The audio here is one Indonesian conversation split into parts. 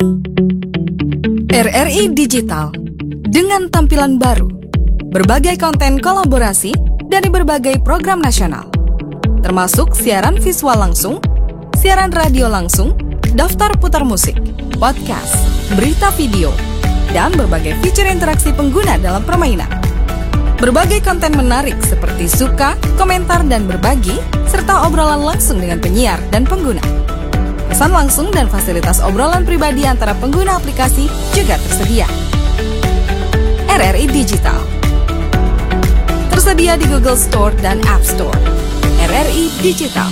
RRI Digital dengan tampilan baru, berbagai konten kolaborasi dari berbagai program nasional, termasuk siaran visual langsung, siaran radio langsung, daftar putar musik, podcast, berita video, dan berbagai fitur interaksi pengguna dalam permainan. Berbagai konten menarik seperti suka, komentar, dan berbagi, serta obrolan langsung dengan penyiar dan pengguna. Pesan langsung dan fasilitas obrolan pribadi antara pengguna aplikasi juga tersedia. RRI Digital tersedia di Google Store dan App Store. RRI Digital.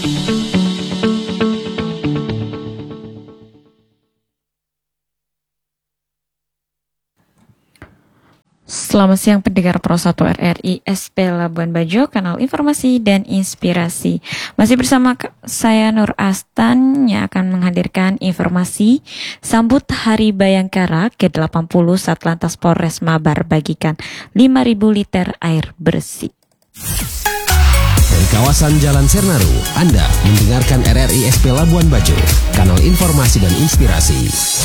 Selamat siang pendengar Pro 1 RRI SP Labuan Bajo, kanal informasi dan inspirasi. Masih bersama saya Nur Astan yang akan menghadirkan informasi sambut Hari Bayangkara ke-80 Satlantas Polres Mabar bagikan 5.000 liter air bersih. Dari kawasan Jalan Sernaru, Anda mendengarkan RRI SP Labuan Bajo, kanal informasi dan inspirasi.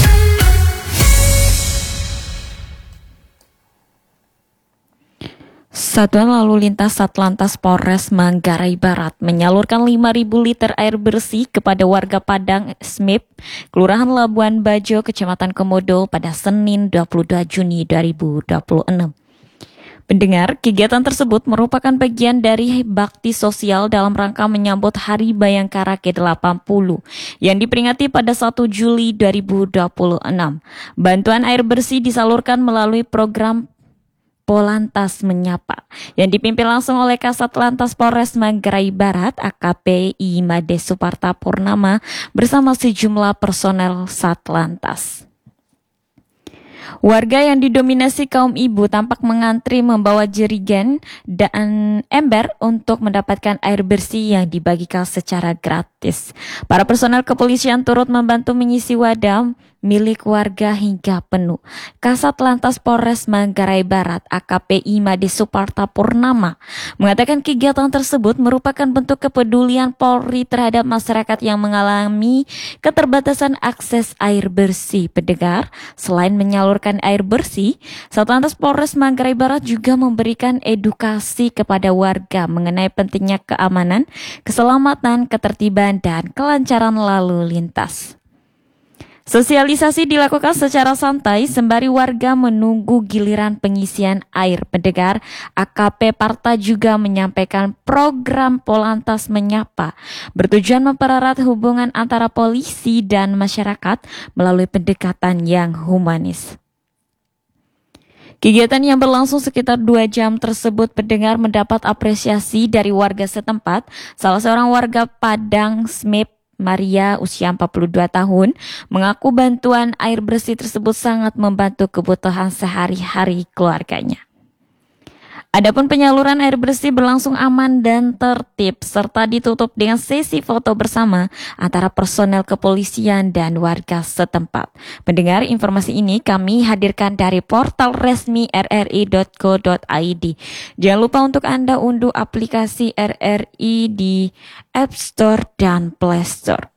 Satuan Lalu Lintas Satlantas Polres Manggarai Barat menyalurkan 5.000 liter air bersih kepada warga Padang Smip, Kelurahan Labuan Bajo, Kecamatan Komodo pada Senin 22 Juni 2026. Pendengar, kegiatan tersebut merupakan bagian dari bakti sosial dalam rangka menyambut Hari Bayangkara ke-80 yang diperingati pada 1 Juli 2026. Bantuan air bersih disalurkan melalui program Polantas Menyapa yang dipimpin langsung oleh Kasat Lantas Polres Manggarai Barat AKP Imade Suparta Purnama bersama sejumlah personel Satlantas. Warga yang didominasi kaum ibu tampak mengantri membawa jerigen dan ember untuk mendapatkan air bersih yang dibagikan secara gratis. Para personel kepolisian turut membantu mengisi wadah milik warga hingga penuh. Kasat Lantas Polres Manggarai Barat AKP Imade Suparta Purnama mengatakan kegiatan tersebut merupakan bentuk kepedulian Polri terhadap masyarakat yang mengalami keterbatasan akses air bersih. Pendengar, selain menyalurkan air bersih, Satlantas Polres Manggarai Barat juga memberikan edukasi kepada warga mengenai pentingnya keamanan, keselamatan, ketertiban, dan kelancaran lalu lintas. Sosialisasi dilakukan secara santai sembari warga menunggu giliran pengisian air. Pendengar, AKP Parta juga menyampaikan program Polantas Menyapa bertujuan mempererat hubungan antara polisi dan masyarakat melalui pendekatan yang humanis. Kegiatan yang berlangsung sekitar 2 jam tersebut pendengar mendapat apresiasi dari warga setempat. Salah seorang warga Padang Smip, Maria, usia 42 tahun, mengaku bantuan air bersih tersebut sangat membantu kebutuhan sehari-hari keluarganya. Adapun penyaluran air bersih berlangsung aman dan tertib serta ditutup dengan sesi foto bersama antara personel kepolisian dan warga setempat. Pendengar, informasi ini kami hadirkan dari portal resmi rri.co.id. Jangan lupa untuk Anda unduh aplikasi RRI di App Store dan Play Store.